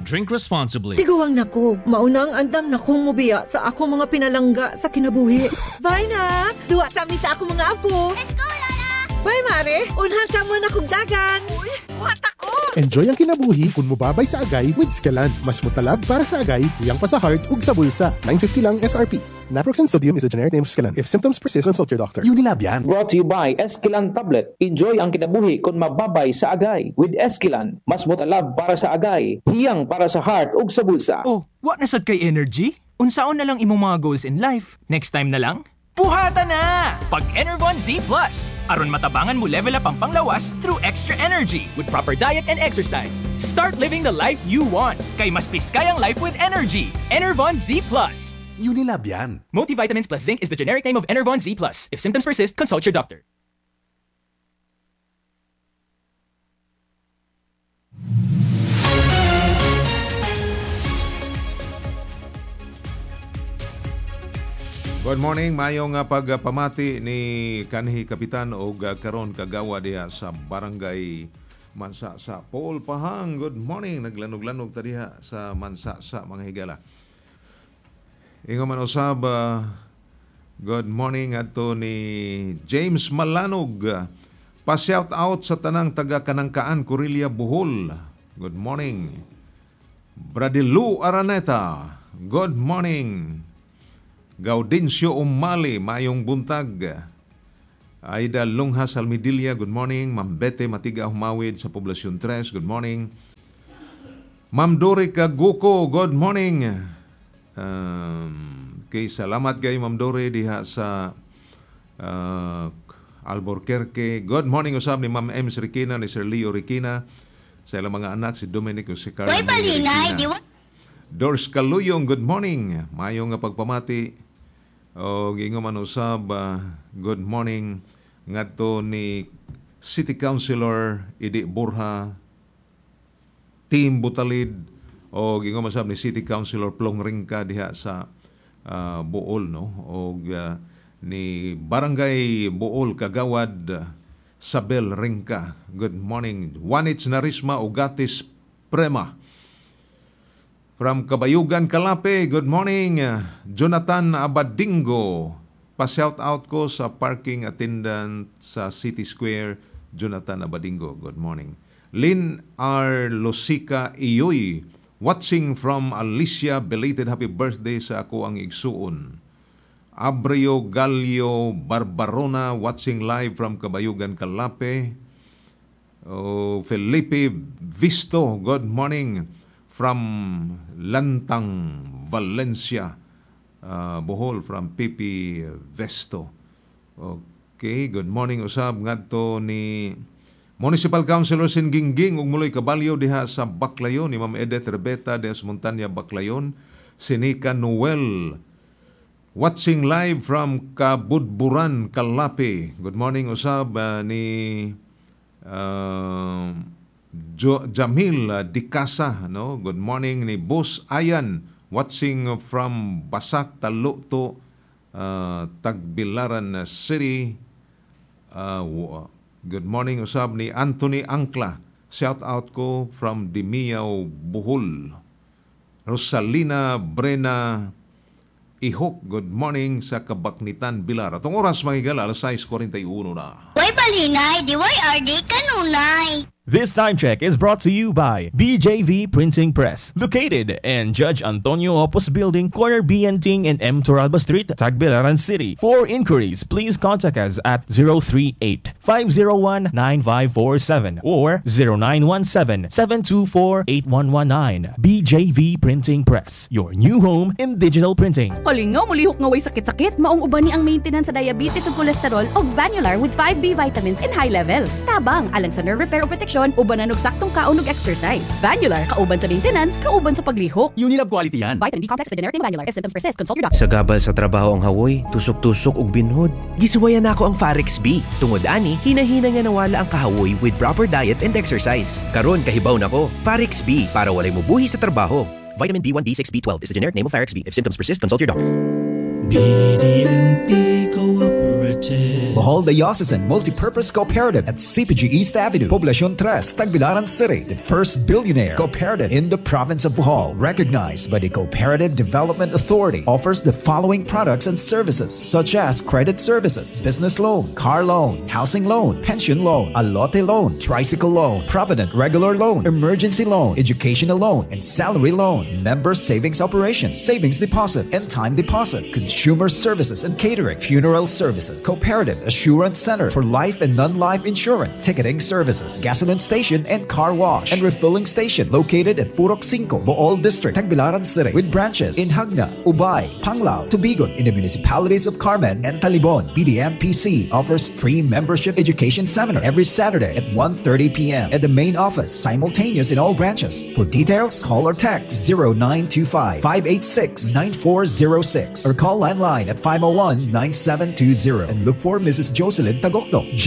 Drink responsibly. Tiguang nako, maunang andam na kong mubiya sa ako mga pinalangga sa kinabuhi. Bye na! Duwa sa amin sa ako mga apo. Let's go, Lola! Bye, Mare! Unhan sa mo na kong dagan. Uy, buhat ako! Enjoy ang kinabuhi kung mubabay sa agay with Skelan. Mas mutalab para sa agay, tuyang pa sa heart ug sa bulsa. $9.50 lang SRP. Naproxen sodium is a generic name of Skelan. If symptoms persist, consult your doctor. Unilab yan. Brought to you by Esquilan Tablet. Enjoy ang kinabuhi kung mababay sa agay. With Esquilan, mas mutalab para sa agay, hiyang para sa heart ug sa bulsa. Oh, what nasad kay energy? Unsaon na lang imong mga goals in life? Next time na lang? Puhata na! Pag Enervon Z+. Aron matabangan mo level up ang panglawas through extra energy with proper diet and exercise. Start living the life you want. Kay mas piskayang life with energy. Enervon Z+. Unilab yan. Multivitamins plus zinc is the generic name of Enervon Z+. If symptoms persist, consult your doctor. Good morning, mayong pagpamati ni kanhi kapitan o karon kagawa diha sa barangay Mansasa. Paul Pahang, good morning. Naglanog-lanog ta diha sa Mansasa, mga higala. Ingon man usab, good morning ato ni James Malanog. Pa-shout out sa tanang taga Kanangkaan, Corelia, Bohol. Good morning. Bradilu Araneta, good morning. Gaudencio Umali, mayong buntag. Aida Lunghas Almidilla, good morning. Ma'am Bete Matiga Humawid sa Poblasyon 3, good morning. Ma'am Dori Kaguko, good morning. Kay salamat kay Ma'am Dori diha sa Albuquerque. Good morning usab ni Ma'am M. Rikina, ni Sir Leo Rikina. Sa ilang mga anak, si Dominic o si Carmen Rikina. Dors Kaluyong, good morning. Mayong nga pagpamati. O gingo man usab, good morning ngadto ni City Councilor Idi Borja, Team Butalid, o gingo man usab ni City Councilor Plong Ringka diha sa Bool, no? O ni Barangay Bool Kagawad Sabel Ringka. Good morning. Juanits Narisma Ugatis Prema. From Kabayugan, Kalape, good morning. Jonathan Abadingo. Pa-shout out ko sa parking attendant sa City Square, Jonathan Abadingo. Good morning. Lynn R. Losica Iyoy, watching from Alicia. Belated happy birthday sa ako ang igsuon. Abreo Galio Barbarona, watching live from Kabayugan, Kalape. Felipe Visto, good morning. From Lantang, Valencia, Bohol, from Pipi Vesto. Okay, good morning usab ngadto ni Municipal Councilor Singingging ug Muloy Caballo diha sa Baclayon, ni Ma'am Edith Rebeta diha sa Montanya, Baclayon. Sinika Noel, watching live from Kabudburan, Kalape. Good morning usab ni Jamil Dicasa, no? Good morning ni Boss Ayan, watching from Basak, Taluto, Tagbilaran City. Good morning usab ni Anthony Angkla. Shout out ko from Dimiao, Bohol. Rosalina Brena Ihok, good morning sa Kabaknitan, Bilar. Atong oras mga higala, alas 6:41 na. Way balingay, di way RD kanunay. This time check is brought to you by BJV Printing Press, located in Judge Antonio Opus Building, corner B and Ting and M. Toralba Street, Tagbilaran City. For inquiries, please contact us at 038-501-9547 or 0917-724-8119. BJV Printing Press, your new home in digital printing. Holingaw, mulihok nga way sakit-sakit, maong uban ni ang maintenance sa diabetes ug cholesterol og Vanular with 5B vitamins in high levels. Tabang, alang sa nerve repair o protection, uban na saktong kaon ug exercise. Vanular, kauban sa maintenance, kauban sa paglihok. Unilab quality yan. Vitamin B complex, the generic name Vanular. If symptoms persist, consult your doctor. Sa gabal sa trabaho ang hawoy, tusok-tusok ug binhod. Gisuwayan nako ang Farex B. Tungod ani, hinahina nga nawala ang kahawoy with proper diet and exercise. Karon kahibaw nako, Farex B para walay mubuhi sa trabaho. Vitamin B1, B6, B12 is the generic name of Farex B. If symptoms persist, consult your doctor. BDNP Cooperative Bohol Diocesan Multipurpose Cooperative at CPG East Avenue, Poblacion 3, Tagbilaran City. The first billionaire cooperative in the province of Bohol, recognized by the Cooperative Development Authority, offers the following products and services such as credit services, business loan, car loan, housing loan, pension loan, alote loan, tricycle loan, provident regular loan, emergency loan, educational loan, and salary loan, member savings operations, savings deposits, and time deposit, consumer services and catering, funeral services, Cooperative Assurance Center for life and non-life insurance, ticketing services, gasoline station and car wash, and refilling station located at Purok 5, Bohol District, Tagbilaran City, with branches in Hagna, Ubay, Panglao, Tubigon, in the municipalities of Carmen and Talibon. BDMPC offers pre-membership education seminar every Saturday at 1:30 p.m. at the main office, simultaneous in all branches. For details, call or text 0925-586-9406 or call landline at 501-9720 and look for Mrs. Jocelyn Tagokdo,